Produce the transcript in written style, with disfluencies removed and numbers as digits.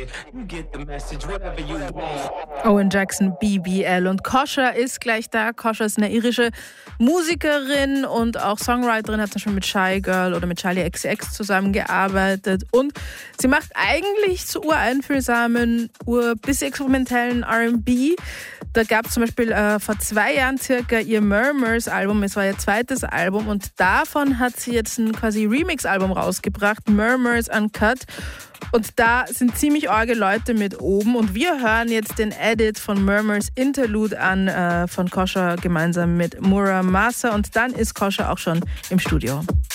Owen Jackson, BBL. Und Kosha ist gleich da. Kosha ist eine irische Musikerin und auch Songwriterin, hat schon mit Shy Girl oder mit Charlie XCX zusammengearbeitet. Und sie macht eigentlich so ureinfühlsamen, bis experimentellen R&B. Da gab es zum Beispiel vor 2 Jahren circa ihr Murmurs-Album. Es war ihr zweites Album und davon hat sie jetzt ein quasi Remix-Album rausgebracht, Murmurs Uncut. Und da sind ziemlich arge Leute mit oben. Und wir hören jetzt den Edit von Murmurs Interlude an von Kosha gemeinsam mit Muramasa. Und dann ist Kosha auch schon im Studio.